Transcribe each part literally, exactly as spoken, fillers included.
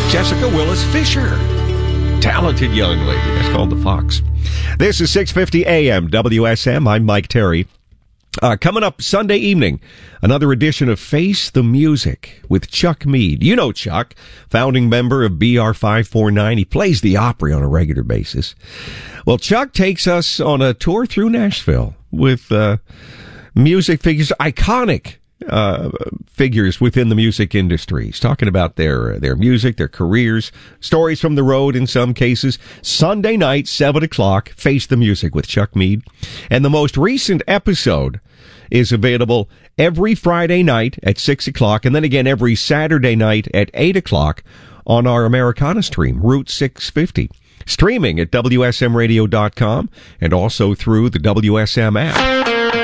Jessica Willis Fisher. Talented young lady. That's called The Fox. This is six fifty A M W S M. I'm Mike Terry. Uh, coming up Sunday evening, another edition of Face the Music with Chuck Mead. You know Chuck, founding member of B R five forty-nine. He plays the Opry on a regular basis. Well, Chuck takes us on a tour through Nashville with uh, music figures, iconic uh, figures within the music industry. He's talking about their their music, their careers, stories from the road in some cases. Sunday night, seven o'clock, Face the Music with Chuck Mead. And the most recent episode is available every Friday night at six o'clock, and then again every Saturday night at eight o'clock on our Americana stream, Route six fifty. Streaming at W S M radio dot com and also through the W S M app.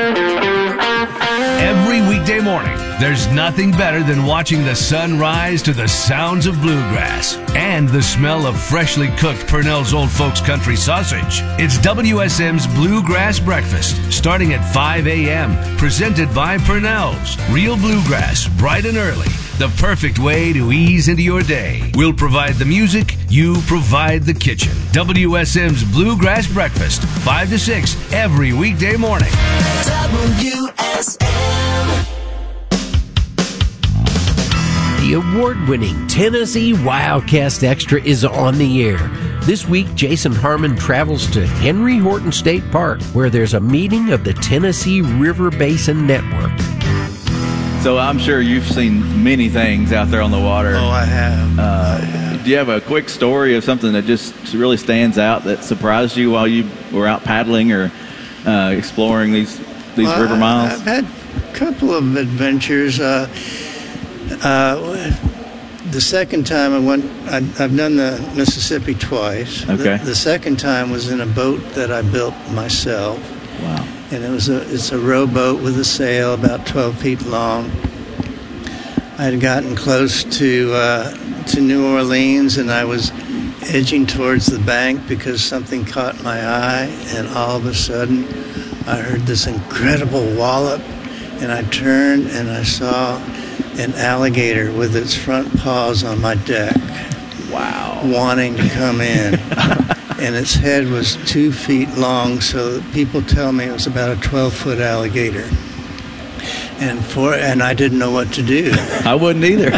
Every weekday morning, there's nothing better than watching the sun rise to the sounds of bluegrass and the smell of freshly cooked Purnell's Old Folks Country Sausage. It's W S M's Bluegrass Breakfast, starting at five a.m., presented by Purnell's. Real bluegrass, bright and early. The perfect way to ease into your day. We'll provide the music, you provide the kitchen. W S M's Bluegrass Breakfast, five to six, every weekday morning. W S M. The award-winning Tennessee Wildcast Extra is on the air. This week, Jason Harmon travels to Henry Horton State Park, where there's a meeting of the Tennessee River Basin Network. So I'm sure you've seen many things out there on the water. Oh, I have. Uh, I have. Do you have a quick story of something that just really stands out that surprised you while you were out paddling or uh, exploring these these well, river miles? I've had a couple of adventures. Uh, uh, the second time I went, I, I've done the Mississippi twice. Okay. The, the second time was in a boat that I built myself. Wow. And it was a it's a rowboat with a sail about twelve feet long. I had gotten close to uh, to New Orleans, and I was edging towards the bank because something caught my eye, and all of a sudden I heard this incredible wallop, and I turned and I saw an alligator with its front paws on my deck. Wow. Wanting to come in. And its head was two feet long, so people tell me it was about a twelve-foot alligator. And for and I didn't know what to do. I wouldn't either.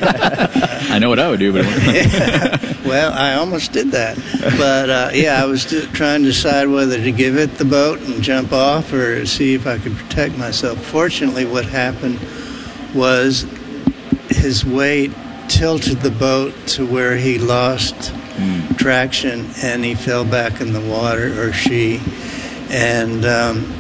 I know what I would do, but yeah. Well, I almost did that. But uh, yeah, I was trying to decide whether to give it the boat and jump off or see if I could protect myself. Fortunately, what happened was his weight tilted the boat to where he lost mm. traction, and he fell back in the water, or she, and um,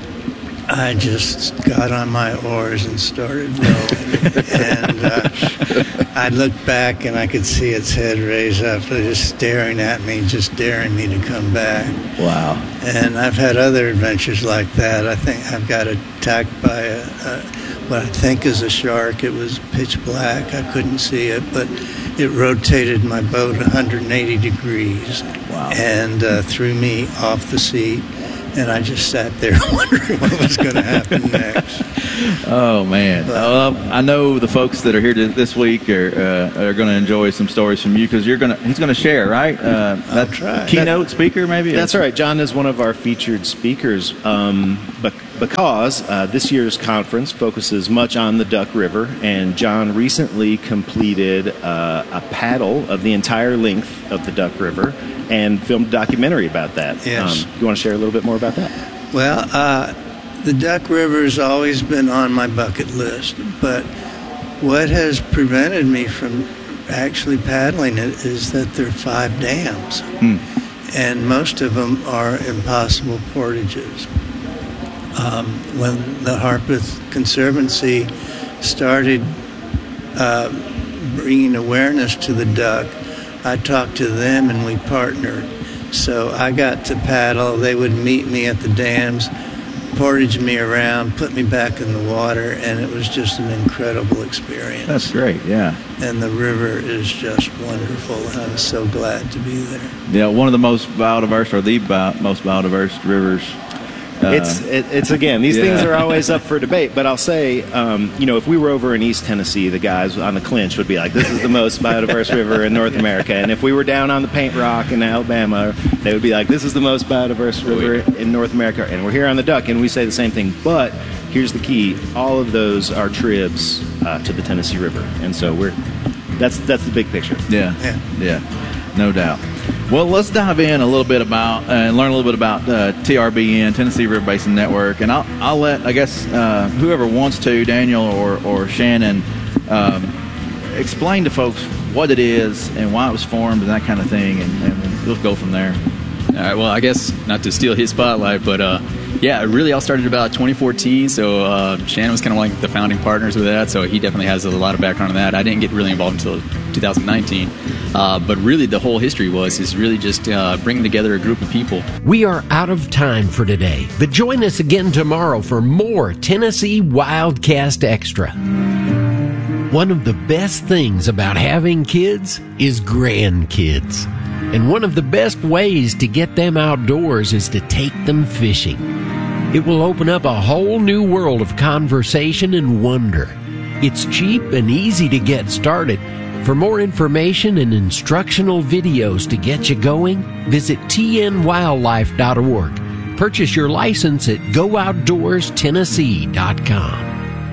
I just got on my oars and started rowing. and uh, I looked back, and I could see its head raise up, just staring at me, just daring me to come back. Wow. And I've had other adventures like that. I think I've got attacked by a, a what I think is a shark. It was pitch black. I couldn't see it, but it rotated my boat one hundred eighty degrees. Wow. And uh, threw me off the seat. And I just sat there wondering what was going to happen next. Oh, man. But, well, I know the folks that are here to, this week are uh, are going to enjoy some stories from you, because you're going to he's going to share, right? Uh, I'll try. Keynote speaker, maybe? That's right. John is one of our featured speakers um, because uh, this year's conference focuses much on the Duck River, and John recently completed uh, a paddle of the entire length of the Duck River and filmed a documentary about that. Yes. Um, you want to share a little bit more about that? Well, uh, the Duck River has always been on my bucket list, but what has prevented me from actually paddling it is that there are five dams, hmm. and most of them are impossible portages. Um, when the Harpeth Conservancy started uh, bringing awareness to the duck, I talked to them and we partnered. So I got to paddle. They would meet me at the dams, portage me around, put me back in the water, and it was just an incredible experience. That's great, yeah. And the river is just wonderful, and I'm so glad to be there. Yeah, one of the most biodiverse, or the bi- most biodiverse rivers Uh, it's it, it's again these yeah. things are always up for debate. But I'll say, um, you know, if we were over in East Tennessee, the guys on the clinch would be like, "This is the most biodiverse river in North America." And if we were down on the Paint Rock in Alabama, they would be like, "This is the most biodiverse river in North America." And we're here on the Duck, and we say the same thing. But here's the key: all of those are tribs uh, to the Tennessee River, and so we're that's that's the big picture. Yeah, yeah, yeah, no doubt. Well, let's dive in a little bit about uh, and learn a little bit about uh, T R B N, Tennessee River Basin Network, and I'll I'll let I guess uh, whoever wants to, Daniel or or Shannon, um, explain to folks what it is and why it was formed and that kind of thing, and, and we'll go from there. All right. Well, I guess not to steal his spotlight, but uh, yeah, it really all started about twenty fourteen. So uh, Shannon was kind of like the founding partners with that, so he definitely has a lot of background on that. I didn't get really involved until two thousand nineteen, uh, but really the whole history was is really just uh, bringing together a group of people. We are out of time for today, but join us again tomorrow for more Tennessee Wildcast Extra. One of the best things about having kids is grandkids. And one of the best ways to get them outdoors is to take them fishing. It will open up a whole new world of conversation and wonder. It's cheap and easy to get started. For more information and instructional videos to get you going, visit T N wildlife dot org. Purchase your license at go outdoors tennessee dot com.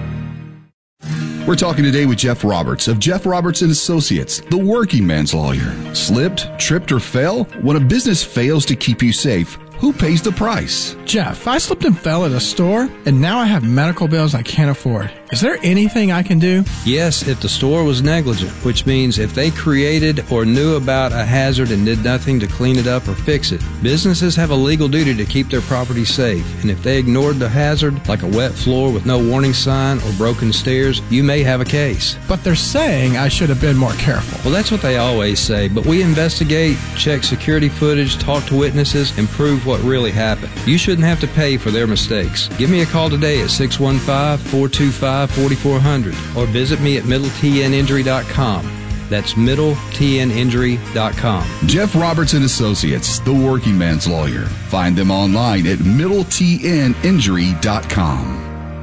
We're talking today with Jeff Roberts of Jeff Roberts and Associates, the working man's lawyer. Slipped, tripped, or fell? When a business fails to keep you safe, who pays the price? Jeff, I slipped and fell at a store, and now I have medical bills I can't afford. Is there anything I can do? Yes, if the store was negligent, which means if they created or knew about a hazard and did nothing to clean it up or fix it. Businesses have a legal duty to keep their property safe, and if they ignored the hazard, like a wet floor with no warning sign or broken stairs, you may have a case. But they're saying I should have been more careful. Well, that's what they always say, but we investigate, check security footage, talk to witnesses, and prove what really happened. You shouldn't have to pay for their mistakes. Give me a call today at six one five, four two five, four four zero zero or visit me at middle t n injury dot com. That's middle t n injury dot com. Jeff Roberts and Associates, the working man's lawyer. Find them online at middle t n injury dot com.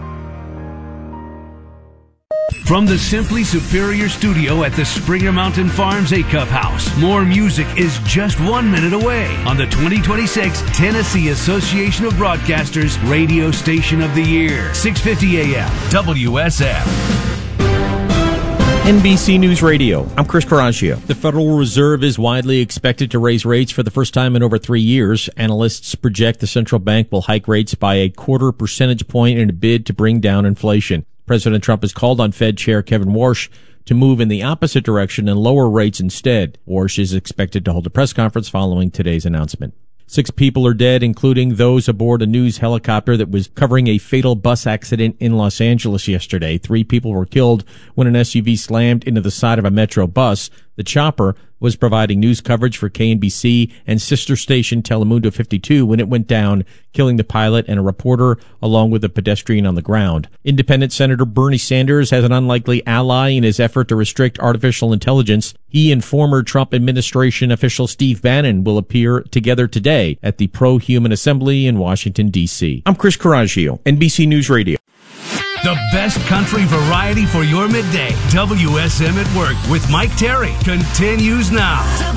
From the Simply Superior Studio at the Springer Mountain Farms Acuff House, more music is just one minute away on the twenty twenty-six Tennessee Association of Broadcasters Radio Station of the Year, six fifty A M W S M. N B C News Radio, I'm Chris Caraccio. The Federal Reserve is widely expected to raise rates for the first time in over three years. Analysts project the central bank will hike rates by a quarter percentage point in a bid to bring down inflation. President Trump has called on Fed Chair Kevin Warsh to move in the opposite direction and lower rates instead. Warsh is expected to hold a press conference following today's announcement. Six people are dead, including those aboard a news helicopter that was covering a fatal bus accident in Los Angeles yesterday. Three people were killed when an S U V slammed into the side of a Metro bus. The chopper was providing news coverage for K N B C and sister station Telemundo fifty-two when it went down, killing the pilot and a reporter along with a pedestrian on the ground. Independent Senator Bernie Sanders has an unlikely ally in his effort to restrict artificial intelligence. He and former Trump administration official Steve Bannon will appear together today at the Pro-Human Assembly in Washington, D C. I'm Chris Caraccio, N B C News Radio. The best country variety for your midday. W S M at Work with Mike Terry continues now.